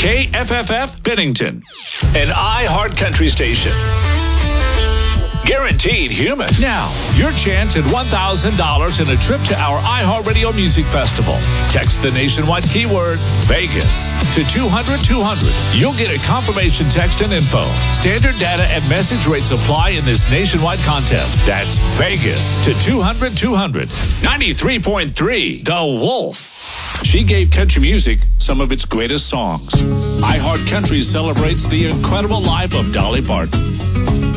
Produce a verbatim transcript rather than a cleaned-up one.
K F F F Bennington, an iHeart Country station. Guaranteed human. Now, your chance at one thousand dollars and a trip to our iHeartRadio Music Festival. Text the nationwide keyword Vegas to two hundred two hundred. You'll get a confirmation text and info. Standard data and message rates apply in this nationwide contest. That's Vegas to two hundred two hundred. ninety-three point three The Wolf. She gave country music some of its greatest songs. iHeart Country celebrates the incredible life of Dolly Parton.